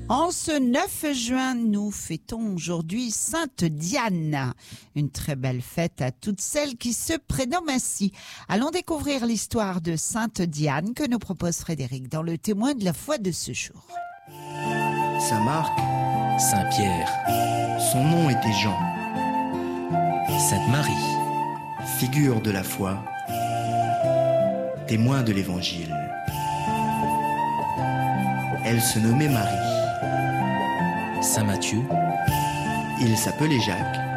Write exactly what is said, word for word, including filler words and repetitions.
En ce neuf juin, nous fêtons aujourd'hui Sainte Diane. Une très belle fête à toutes celles qui se prénomment ainsi. Allons découvrir l'histoire de Sainte Diane que nous propose Frédéric dans le témoin de la foi de ce jour. Saint Marc, Saint Pierre, son nom était Jean, Sainte Marie, figure de la foi, témoin de l'Évangile. Elle se nommait Marie. Saint Matthieu, Il s'appelait Jacques,